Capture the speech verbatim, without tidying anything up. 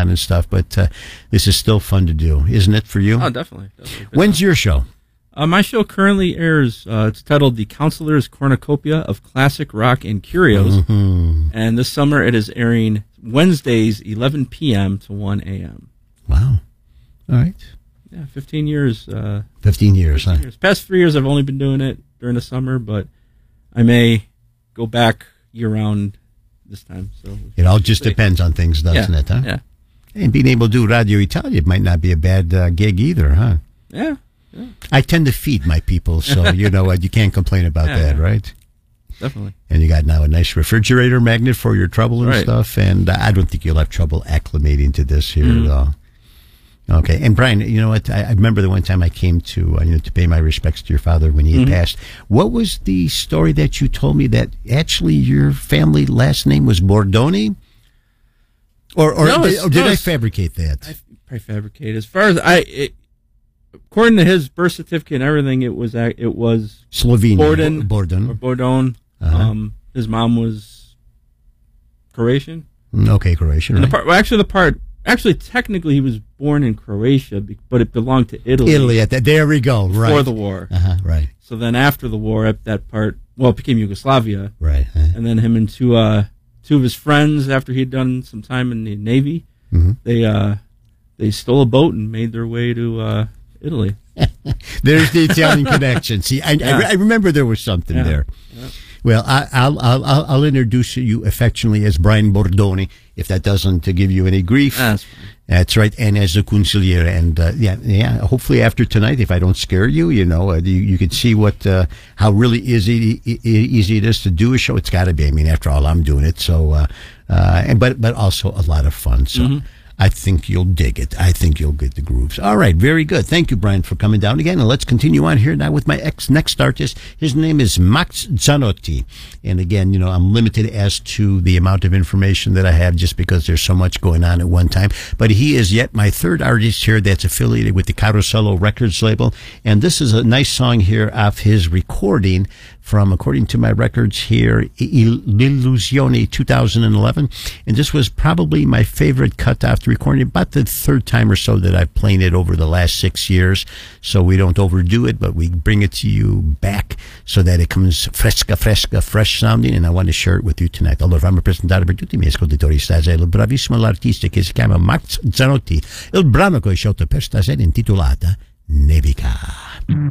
on and stuff, but uh, this is still fun to do, isn't it, for you? Oh, definitely. definitely. When's your show? Uh, my show currently airs, uh, it's titled The Counselor's Cornucopia of Classic Rock and Curios, Mm-hmm. and this summer it is airing Wednesdays, eleven p.m. to one a.m. Wow. All right. Yeah, fifteen years. Uh, fifteen years, fifteen huh? years. Past three years I've only been doing it during the summer, but I may go back year-round this time. So It all just depends on things, doesn't yeah, it, huh? Yeah. And being able to do Radio Italia might not be a bad uh, gig either, huh? Yeah. yeah. I tend to feed my people, so you know what, you can't complain about Yeah, that, yeah. right? Definitely. And you got now a nice refrigerator magnet for your trouble and Right. stuff, and uh, I don't think you'll have trouble acclimating to this here Mm. at all. Okay, and Brian, you know what? I, I remember the one time I came to uh, you know to pay my respects to your father when he had Mhm. passed. What was the story that you told me that actually your family last name was Bordoni? Or or, No, did, it's- or did no, I it's- fabricate that? I prefabricate. As far as I, it, according to his birth certificate and everything, it was ac- it was Slovenia. Borden. Borden. or Bordone. Uh-huh. Um, his mom was Croatian. Okay, Croatian. And the Right? part, well, actually, the part, actually, technically, he was born in Croatia, be- but it belonged to Italy. Italy at that. There we go. Right. Before the war. Uh-huh, right. So then, after the war, at that part, well, it became Yugoslavia. Right. Uh, And then him and two, uh, two of his friends, after he'd done some time in the Navy, mhm. they uh, they stole a boat and made their way to uh, Italy. There's the Italian connection. See, I, Yeah. I, I remember there was something Yeah. there. Yeah. Well, I, I'll, I'll I'll I'll introduce you affectionately as Brian Bordoni, if that doesn't uh, give you any grief. That's fine. That's right, and as a consigliere, and uh, yeah, yeah. Hopefully, after tonight, if I don't scare you, you know, uh, you, you can see what uh, how really easy e- easy it is to do a show. It's got to be. I mean, after all, I'm doing it, so uh, uh, and but but also a lot of fun. So. Mm-hmm. I think you'll dig it. I think you'll get the grooves. All right, very good. Thank you, Brian, for coming down again. And let's continue on here now with my ex next artist. His name is Max Zanotti. And again, you know, I'm limited as to the amount of information that I have just because there's so much going on at one time. But he is yet my third artist here that's affiliated with the Carosello Records label. And this is a nice song here off his recording from, according to my records here, L'Illusione two thousand eleven. And this was probably my favorite cut after recording, about the third time or so that I've played it over the last six years. So we don't overdo it, but we bring it to you back so that it comes fresca, fresca, fresh sounding. And I want to share it with you tonight. Allora, fammi presentare per tutti i miei ascoltatori stasera il bravissimo l'artista che si chiama Max Zanotti. Il brano che ho scelto per stasera è intitolata Nevica.